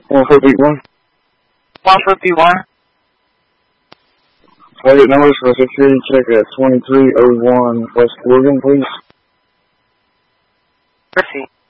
151. 151. Target numbers for security check at 2301 West Oregon, please. Proceed.